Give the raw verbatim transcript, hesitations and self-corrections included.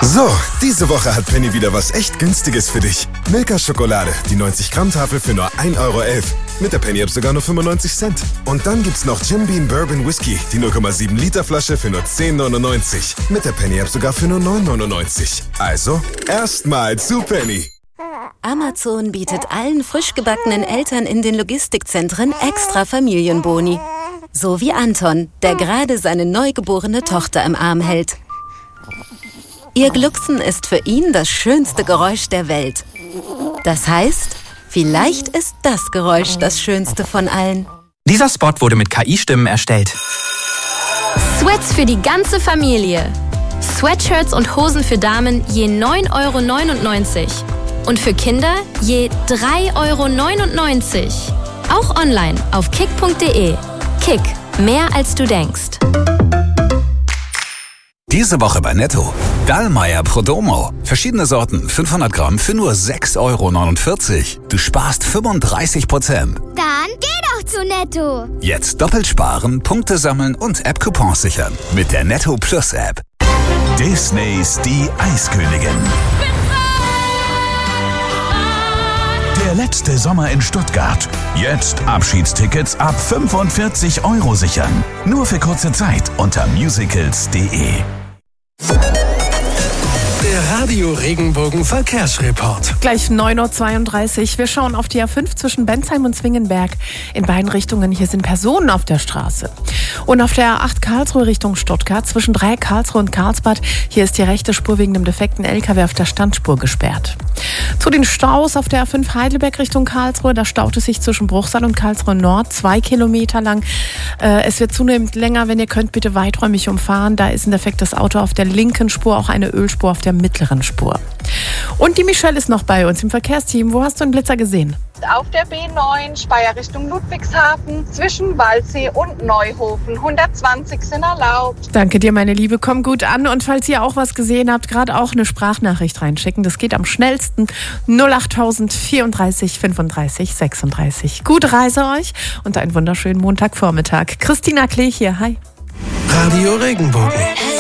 So, diese Woche hat Penny wieder was echt Günstiges für dich. Milka Schokolade, die neunzig Gramm Tafel für nur ein Euro elf. Mit der Penny App sogar nur fünfundneunzig Cent. Und dann gibt's noch Jim Beam Bourbon Whisky, die null Komma sieben Liter Flasche für nur zehn neunundneunzig. Mit der Penny App sogar für nur neun neunundneunzig. Also, erstmal zu Penny. Amazon bietet allen frisch gebackenen Eltern in den Logistikzentren extra Familienboni. So wie Anton, der gerade seine neugeborene Tochter im Arm hält. Ihr Glucksen ist für ihn das schönste Geräusch der Welt. Das heißt, vielleicht ist das Geräusch das schönste von allen. Dieser Spot wurde mit K I-Stimmen erstellt. Sweats für die ganze Familie. Sweatshirts und Hosen für Damen je neun Euro neunundneunzig. Und für Kinder je drei Euro neunundneunzig. Auch online auf kick punkt de. Kick, mehr als du denkst. Diese Woche bei Netto. Dallmayr Prodomo. Verschiedene Sorten, fünfhundert Gramm für nur sechs Euro neunundvierzig. Du sparst fünfunddreißig Prozent. Dann geh doch zu Netto. Jetzt doppelt sparen, Punkte sammeln und App-Coupons sichern. Mit der Netto Plus App. Disneys Die Eiskönigin. Der letzte Sommer in Stuttgart. Jetzt Abschiedstickets ab fünfundvierzig Euro sichern. Nur für kurze Zeit unter musicals punkt de. Der Radio Regenbogen Verkehrsreport. Gleich neun Uhr zweiunddreißig. Wir schauen auf die A fünf zwischen Bensheim und Zwingenberg. In beiden Richtungen hier sind Personen auf der Straße. Und auf der A acht Karlsruhe Richtung Stuttgart zwischen Dreieck Karlsruhe und Karlsbad. Hier ist die rechte Spur wegen dem defekten L K W auf der Standspur gesperrt. Zu den Staus auf der A fünf Heidelberg Richtung Karlsruhe. Da staut es sich zwischen Bruchsal und Karlsruhe Nord zwei Kilometer lang. Äh, es wird zunehmend länger. Wenn ihr könnt, bitte weiträumig umfahren. Da ist ein defektes Auto auf der linken Spur, auch eine Ölspur auf der mittleren Spur. Und die Michelle ist noch bei uns im Verkehrsteam. Wo hast du einen Blitzer gesehen? Auf der B neun, Speyer Richtung Ludwigshafen, zwischen Waldsee und Neuhofen. hundertzwanzig sind erlaubt. Danke dir, meine Liebe. Komm gut an. Und falls ihr auch was gesehen habt, gerade auch eine Sprachnachricht reinschicken. Das geht am schnellsten. null achttausend vierunddreißig fünfunddreißig sechsunddreißig. Gute Reise euch und einen wunderschönen Montagvormittag. Christina Klee hier. Hi. Radio Regenbogen.